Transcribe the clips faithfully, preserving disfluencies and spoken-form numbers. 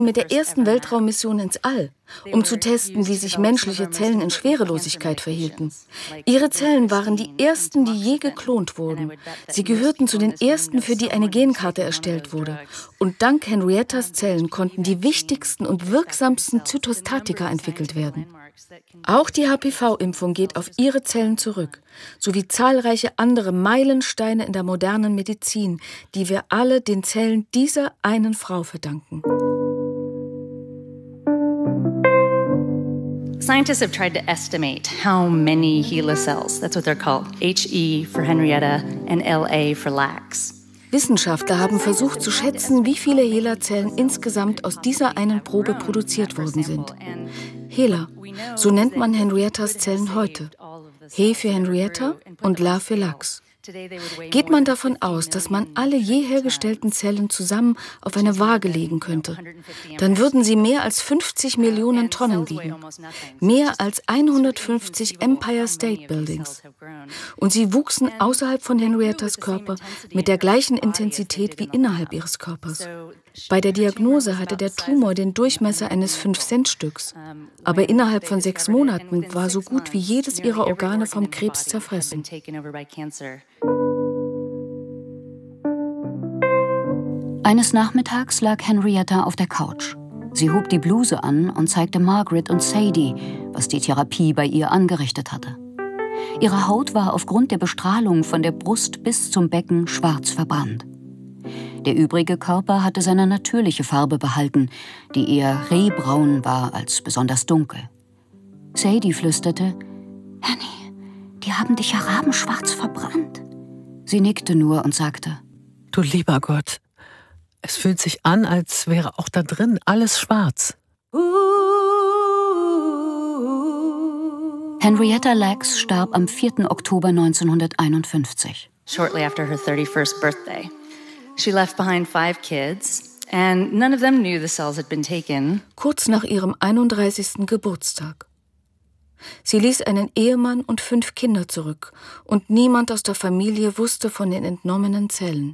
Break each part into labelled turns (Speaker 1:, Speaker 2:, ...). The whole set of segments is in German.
Speaker 1: mit der ersten Weltraummission ins All, um zu testen, wie sich menschliche Zellen in Schwerelosigkeit verhielten. Ihre Zellen waren die ersten, die je geklont wurden. Sie gehörten zu den ersten, für die eine Genkarte erstellt wurde. Und dank Henriettas Zellen konnten die wichtigsten und wirksamsten Zytostatika entwickelt werden. Auch die H P V-Impfung geht auf ihre Zellen zurück, sowie zahlreiche andere Meilensteine in der modernen Medizin, die wir alle den Zellen dieser einen Frau verdanken.
Speaker 2: Scientists have tried to estimate how many HeLa cells, that's what they're called, H E for Henrietta and L A for Lax.
Speaker 1: Wissenschaftler haben versucht zu schätzen, wie viele HeLa-Zellen insgesamt aus dieser einen Probe produziert worden sind. HeLa, so nennt man Henriettas Zellen heute. He für Henrietta und La für Lax. Geht man davon aus, dass man alle je hergestellten Zellen zusammen auf eine Waage legen könnte, dann würden sie mehr als fünfzig Millionen Tonnen wiegen. Mehr als hundertfünfzig Empire State Buildings. Und sie wuchsen außerhalb von Henriettas Körper mit der gleichen Intensität wie innerhalb ihres Körpers. Bei der Diagnose hatte der Tumor den Durchmesser eines fünf-Cent-Stücks. Aber innerhalb von sechs Monaten war so gut wie jedes ihrer Organe vom Krebs zerfressen.
Speaker 3: Eines Nachmittags lag Henrietta auf der Couch. Sie hob die Bluse an und zeigte Margaret und Sadie, was die Therapie bei ihr angerichtet hatte. Ihre Haut war aufgrund der Bestrahlung von der Brust bis zum Becken schwarz verbrannt. Der übrige Körper hatte seine natürliche Farbe behalten, die eher rehbraun war als besonders dunkel. Sadie flüsterte: »Henny, die haben dich ja rabenschwarz verbrannt.« Sie nickte nur und sagte:
Speaker 4: »Du lieber Gott, es fühlt sich an, als wäre auch da drin alles schwarz.«
Speaker 3: Henrietta Lacks starb am vierten Oktober neunzehnhunderteinundfünfzig.
Speaker 2: Shortly after her thirty-first birthday. She left behind five kids, and none of them knew the cells had been taken.
Speaker 1: Kurz nach ihrem einunddreißigsten Geburtstag. Sie ließ einen Ehemann und fünf Kinder zurück, und niemand aus der Familie wusste von den entnommenen Zellen.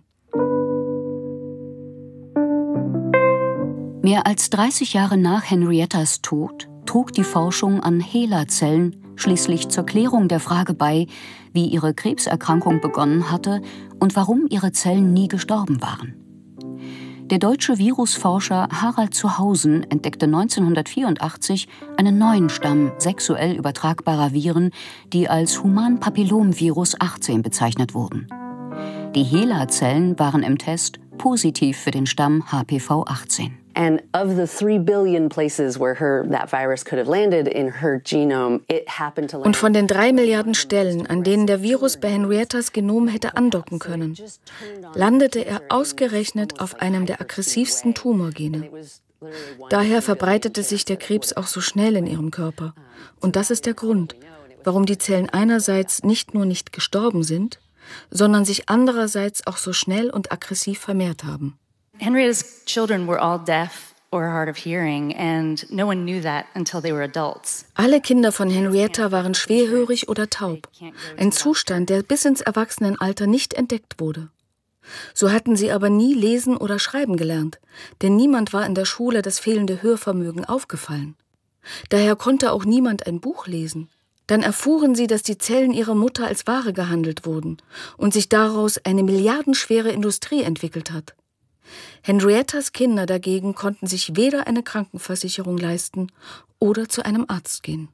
Speaker 3: Mehr als dreißig Jahre nach Henriettas Tod trug die Forschung an HeLa-Zellen schließlich zur Klärung der Frage bei, wie ihre Krebserkrankung begonnen hatte und warum ihre Zellen nie gestorben waren. Der deutsche Virusforscher Harald zu Hausen entdeckte neunzehnhundertvierundachtzig einen neuen Stamm sexuell übertragbarer Viren, die als Humanpapillomvirus achtzehn bezeichnet wurden. Die HeLa-Zellen waren im Test positiv für den Stamm H P V achtzehn.
Speaker 5: And of the three billion places where her that virus could have landed in her genome, it happened to land.
Speaker 1: Und von den drei Milliarden Stellen, an denen der Virus bei Henriettas Genom hätte andocken können, landete er ausgerechnet auf einem der aggressivsten Tumorgene. Daher verbreitete sich der Krebs auch so schnell in ihrem Körper. Und das ist der Grund, warum die Zellen einerseits nicht nur nicht gestorben sind, sondern sich andererseits auch so schnell und aggressiv vermehrt haben.
Speaker 2: Henrietta's children were all deaf or hard of hearing, and no one knew that until they were adults.
Speaker 1: Alle Kinder von Henrietta waren schwerhörig oder taub, ein Zustand, der bis ins Erwachsenenalter nicht entdeckt wurde. So hatten sie aber nie lesen oder schreiben gelernt, denn niemand war in der Schule das fehlende Hörvermögen aufgefallen. Daher konnte auch niemand ein Buch lesen. Dann erfuhren sie, dass die Zellen ihrer Mutter als Ware gehandelt wurden und sich daraus eine milliardenschwere Industrie entwickelt hat. Henriettas Kinder dagegen konnten sich weder eine Krankenversicherung leisten oder zu einem Arzt gehen.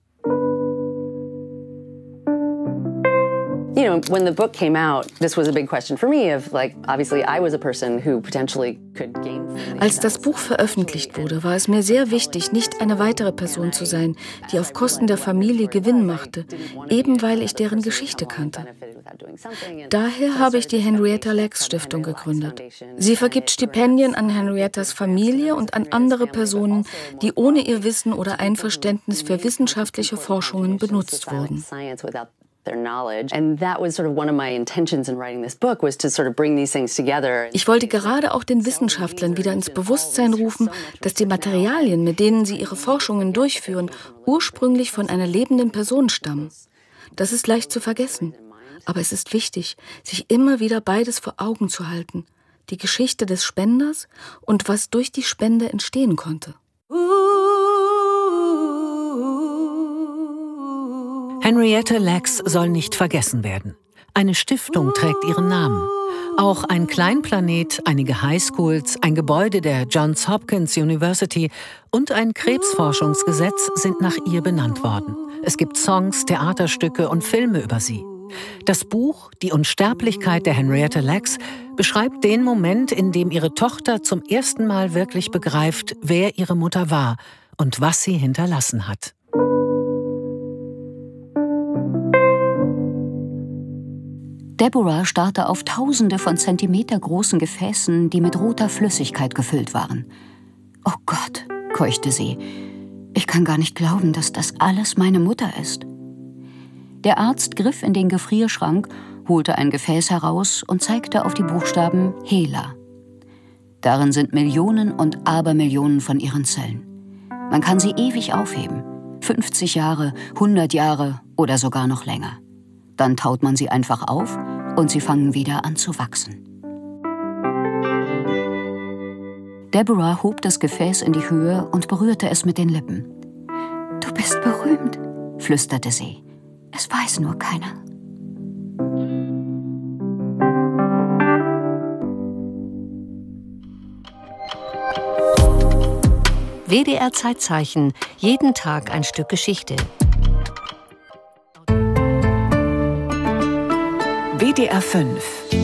Speaker 5: You know, when the book came out, this was a big question for me of like, obviously I was a person who potentially could gain.
Speaker 1: Als das Buch veröffentlicht wurde, war es mir sehr wichtig, nicht eine weitere Person zu sein, die auf Kosten der Familie Gewinn machte, eben weil ich deren Geschichte kannte. Daher habe ich die Henrietta Lacks Stiftung gegründet. Sie vergibt Stipendien an Henriettas Familie und an andere Personen, die ohne ihr Wissen oder Einverständnis für wissenschaftliche Forschungen benutzt wurden. Ich wollte gerade auch den Wissenschaftlern wieder ins Bewusstsein rufen, dass die Materialien, mit denen sie ihre Forschungen durchführen, ursprünglich von einer lebenden Person stammen. Das ist leicht zu vergessen, aber es ist wichtig, sich immer wieder beides vor Augen zu halten, die Geschichte des Spenders und was durch die Spende entstehen konnte.
Speaker 4: Henrietta Lacks soll nicht vergessen werden. Eine Stiftung trägt ihren Namen. Auch ein Kleinplanet, einige Highschools, ein Gebäude der Johns Hopkins University und ein Krebsforschungsgesetz sind nach ihr benannt worden. Es gibt Songs, Theaterstücke und Filme über sie. Das Buch »Die Unsterblichkeit der Henrietta Lacks« beschreibt den Moment, in dem ihre Tochter zum ersten Mal wirklich begreift, wer ihre Mutter war und was sie hinterlassen hat.
Speaker 3: Deborah starrte auf Tausende von Zentimeter großen Gefäßen, die mit roter Flüssigkeit gefüllt waren. »Oh Gott«, keuchte sie, »ich kann gar nicht glauben, dass das alles meine Mutter ist.« Der Arzt griff in den Gefrierschrank, holte ein Gefäß heraus und zeigte auf die Buchstaben Hela. Darin sind Millionen und Abermillionen von ihren Zellen. Man kann sie ewig aufheben. fünfzig Jahre, hundert Jahre oder sogar noch länger. Dann taut man sie einfach auf und sie fangen wieder an zu wachsen. Deborah hob das Gefäß in die Höhe und berührte es mit den Lippen. »Du bist berühmt«, flüsterte sie. »Es weiß nur keiner.«
Speaker 6: W D R Zeitzeichen. Jeden Tag ein Stück Geschichte.
Speaker 7: W D R fünf